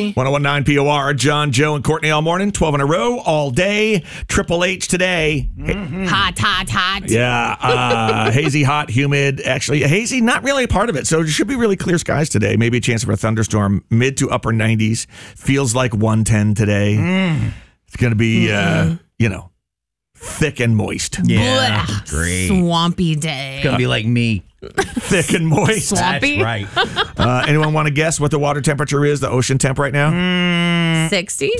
Courtney. 1019 POR, John, Joe, and Courtney all morning, 12 in a row, all day. Triple H today. Hot. Yeah, hazy, hot, humid. Actually, hazy, not really a part of it. So it should be really clear skies today. Maybe a chance for a thunderstorm, mid to upper 90s. Feels like 110 today. It's going to be, thick and moist. Yeah, Blech. great. Swampy day. It's going to be like me. Thick and moist. Swampy? That's right. Anyone want to guess what the water temperature is, the ocean temp right now? 60?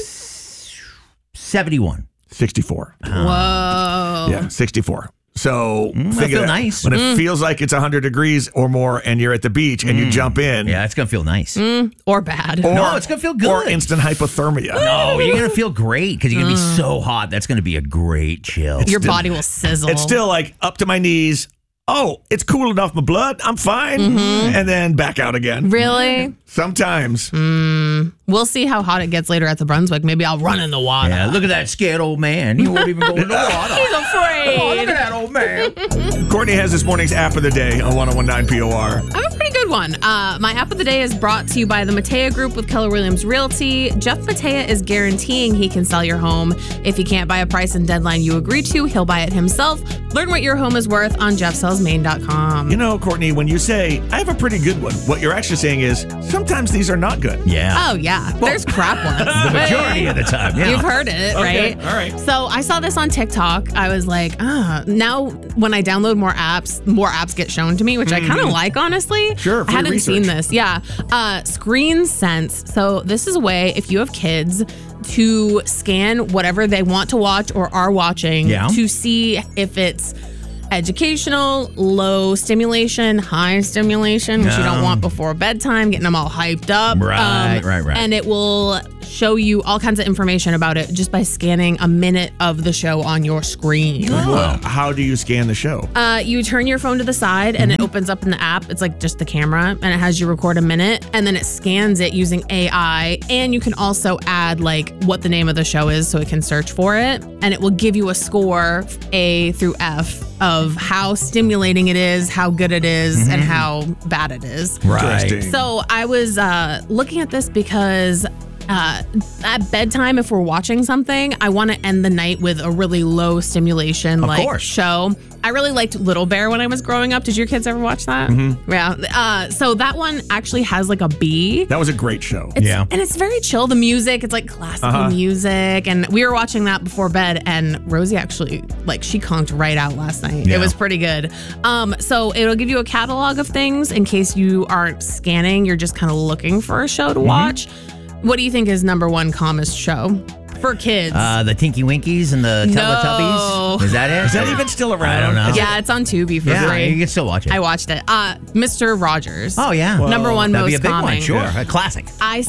71. 64. Whoa. Yeah, 64. So that think feel of that. nice. When it feels like it's 100 degrees or more and you're at the beach and you jump in. Yeah, it's going to feel nice. Or bad. No, it's going to feel good. Or instant hypothermia. No, you're going to feel great because you're going to be so hot. That's going to be a great chill. Your body will sizzle. It's still like up to my knees. Oh, it's cooling off my blood. I'm fine. And then back out again. Really? Sometimes. We'll see how hot it gets later at the Brunswick. Maybe I'll run in the water. Yeah, look at that scared old man. He won't even go in the water. He's Oh, afraid. look at that old man. Courtney has this morning's app of the day on 1019 POR. I have a pretty good one. My app of the day is brought to you by the Matea Group with Keller Williams Realty. Jeff Matea is guaranteeing he can sell your home. If he can't buy a price and deadline you agree to, he'll buy it himself. Learn what your home is worth on jeffsellsmaine.com. You know, Courtney, when you say, I have a pretty good one, what you're actually saying is, sometimes these are not good. Yeah. Oh, yeah. There's crap ones. The majority of the time, yeah. You've heard it, Okay, right? all right. So I saw this on TikTok. I was like, now when I download more apps get shown to me, which I kind of like, honestly. Sure, I free hadn't seen research. this. Yeah. Screen Sense. So this is a way, if you have kids, to scan whatever they want to watch or are watching to see if it's educational, low stimulation, high stimulation, which you don't want before bedtime, getting them all hyped up. Right. And it will show you all kinds of information about it just by scanning a minute of the show on your screen. Well, how do you scan the show? You turn your phone to the side and it opens up in the app. It's like just the camera and it has you record a minute and then it scans it using AI. And you can also add like what the name of the show is so it can search for it. And it will give you a score A through F of how stimulating it is, how good it is, and how bad it is. Right. Interesting. So I was looking at this because at bedtime, if we're watching something, I want to end the night with a really low stimulation show. I really liked Little Bear when I was growing up. Did your kids ever watch that? Yeah. So that one actually has like a B. That was a great show. And it's very chill. The music, it's like classical music. And we were watching that before bed and Rosie actually, she conked right out last night. Yeah. It was pretty good. So it'll give you a catalog of things in case you aren't scanning. You're just kind of looking for a show to watch. What do you think is number one calmest show for kids? The Tinky Winkies and the Teletubbies. Is that it? Is that even still around? I don't know. Yeah, it's on Tubi for Yeah, free. you can still watch it. I watched it. Mr. Rogers. Oh, yeah. Number one That'd be most a big calming. one, sure. Yeah. A classic.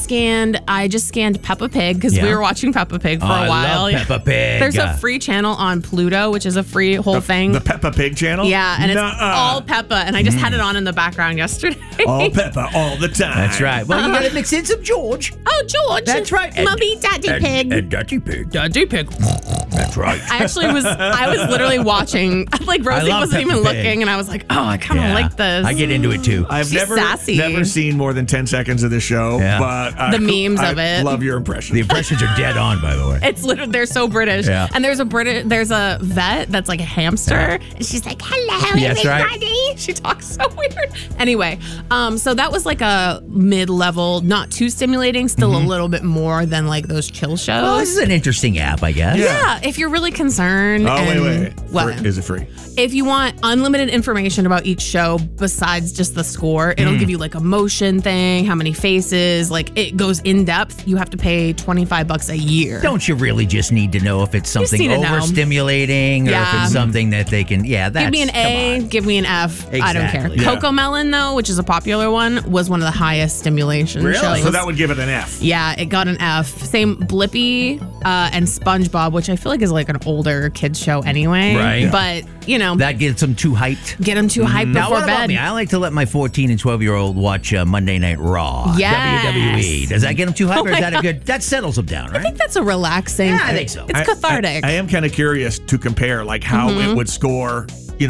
I just scanned Peppa Pig because we Yeah. were watching Peppa Pig for a I while. love Peppa Pig. There's a free channel on Pluto, which is a free whole thing. The Peppa Pig channel? Yeah, and it's Nuh-uh. all Peppa, and I just had it on in the background yesterday. All Peppa all the time. That's right. Well, you got to mix in some George. Oh, George. That's right. Mummy, Daddy Pig. And Daddy Pig. Daddy Pig. That's right. I was literally watching, Rosie love wasn't Peppa even Pig. looking, and I was like, oh, I kind of like this. I get into it too. I've She's never sassy. seen more than 10 seconds of this show, Yeah. but The memes of it. love your impression. The impressions are dead on, by the way. It's literally, they're so British. Yeah. And there's a vet that's like a hamster. And she's like, hello, Yes, right. everybody. She talks so weird. Anyway, so that was like a mid-level, not too stimulating, still a little bit more than like those chill shows. Well, this is an interesting app, I guess. Yeah, if you're really concerned. Oh, wait. What? Is it free? If you want unlimited information about each show besides just the score, it'll give you like a motion thing, how many faces, like it goes in depth. You have to pay $25 a year. Don't you really just need to know if it's something need to know. overstimulating or if Yeah. it's something that they can, that's, Give me an A, come on. give me an F. I don't care. Exactly. Yeah. Coco Melon, though, which is a popular one, was one of the highest stimulation shows. So that would give it an F. Yeah, it got an F. Same Blippi and SpongeBob, which I feel like is like an older kids show anyway. Right. But, That gets them too hyped. get them too hyped Now, before what about bed. me? I like to let my 14 and 12-year-old watch Monday Night Raw. Yes. WWE. Does that get them too hyped, Oh or is my that God. a good? That settles them down, I right? think that's a relaxing. Yeah, I think so. It's cathartic. I am kind of curious to compare like how it would score,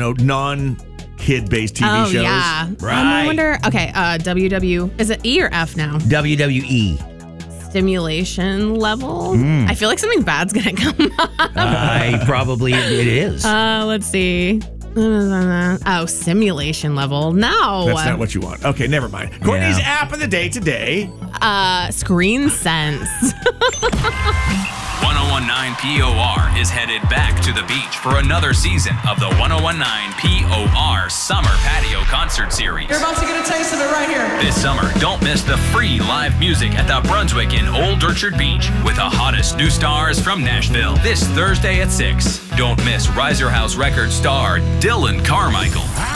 non-kid-based TV shows. Yeah. Right. I wonder. Okay, WW. Is it E or F now? WWE. stimulation level. I feel like something bad's gonna come up. It is. Let's see. Oh, simulation level. No. That's not what you want. Okay, never mind. Courtney's app of the day today. Screen Sense. 1019 POR is headed back to the beach for another season of the 1019 POR Summer Patio Concert Series. You're about to get a taste of it right here. This summer, don't miss the free live music at the Brunswick in Old Orchard Beach with the hottest new stars from Nashville this Thursday at 6. Don't miss Riser House record star Dylan Carmichael.